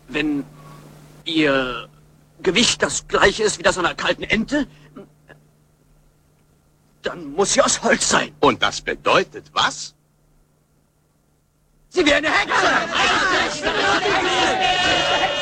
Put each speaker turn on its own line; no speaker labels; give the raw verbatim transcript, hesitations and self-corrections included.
Wenn Ihr Gewicht das gleiche ist wie das einer kalten Ente, dann muss sie aus Holz sein.
Und das bedeutet was?
Sie wäre eine Hexe!